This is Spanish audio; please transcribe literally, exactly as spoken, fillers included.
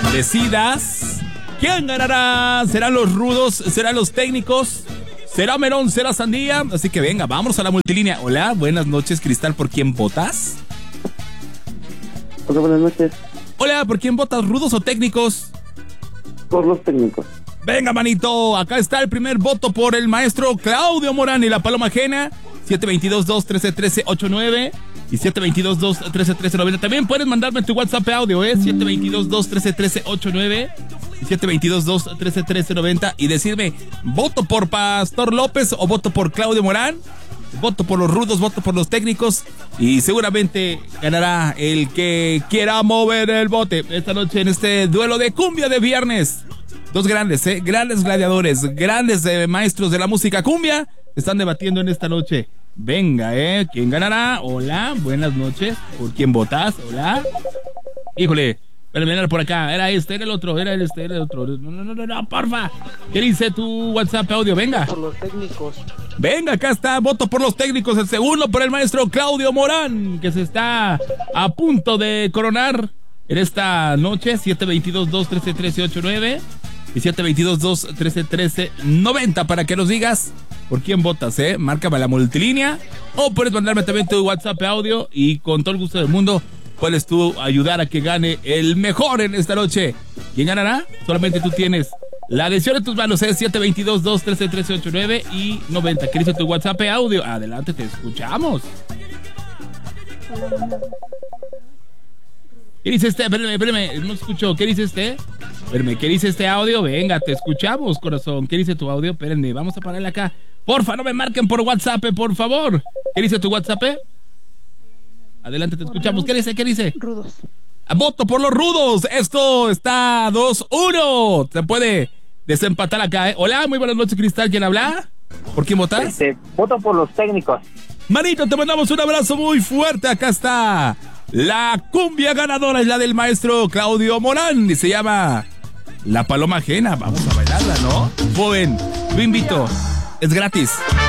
decidas quién ganará. ¿Serán los rudos? ¿Serán los técnicos? ¿Será melón? ¿Será sandía? Así que venga, vamos a la multilínea. Hola, buenas noches, Cristal. ¿Por quién votas? Hola, buenas noches. Hola, ¿por quién votas? ¿Rudos o técnicos? Por los técnicos. Venga, manito, acá está el primer voto por el maestro Claudio Morán y la paloma ajena. siete dos dos, dos uno tres, uno tres ocho nueve y siete dos dos, dos uno tres, uno tres nueve cero. También puedes mandarme tu WhatsApp audio, ¿eh? siete dos dos, dos uno tres, uno tres ocho nueve y siete dos dos, dos uno tres, uno tres cero nueve cero y decirme, ¿voto por Pastor López o voto por Claudio Morán? Voto por los rudos, voto por los técnicos y seguramente ganará el que quiera mover el bote esta noche en este duelo de cumbia de viernes. Dos grandes, ¿eh? Grandes gladiadores, grandes eh, maestros de la música cumbia están debatiendo en esta noche. Venga, ¿eh? ¿Quién ganará? Hola, buenas noches. ¿Por quién votas? Hola. Híjole, espérame, era por acá. Era este, era el otro, era el este, era el otro. No, no, no, no, no, porfa. ¿Qué dice tu WhatsApp audio? Venga. Por los técnicos. Venga, acá está, voto por los técnicos. El segundo por el maestro Claudio Morán, que se está a punto de coronar en esta noche. siete dos dos, dos uno tres, uno tres ocho nueve y siete dos dos, dos uno tres, uno tres nueve cero para que nos digas por quién votas, ¿eh? Márcame la multilínea o puedes mandarme también tu WhatsApp audio y con todo el gusto del mundo puedes tú ayudar a que gane el mejor en esta noche. ¿Quién ganará? Solamente tú tienes la decisión en tus manos, es siete dos dos, dos uno tres, uno tres ocho nueve y noventa. ¿Qué dice tu WhatsApp audio? Adelante, te escuchamos. ¿Qué dice este? Espérame, espérame, no escucho. ¿Qué dice este? Espérame, ¿qué dice este audio? Venga, te escuchamos, corazón. ¿Qué dice tu audio? Espérenme, vamos a pararle acá. Porfa, no me marquen por WhatsApp, por favor. ¿Qué dice tu WhatsApp? Adelante, te escuchamos. ¿Qué dice? ¿Qué dice? Rudos. Voto por los rudos. Esto está dos uno. Se puede desempatar acá, ¿eh? Hola, muy buenas noches, Cristal. ¿Quién habla? ¿Por quién votas? Este, voto por los técnicos. Manito, te mandamos un abrazo muy fuerte. Acá está la cumbia ganadora, es la del maestro Claudio Morán y se llama La Paloma Ajena. Vamos a bailarla, ¿no? Joven, lo invito. Es gratis.